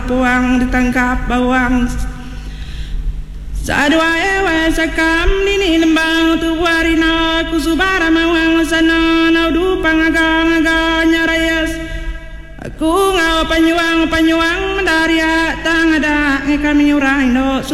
puang ditangkap bawang sa dua ewe sakam dini lembang tu warina kusubara mawang sana naudu pangagang nyarayas aku ngau panyuang daria tangada kami urang Indo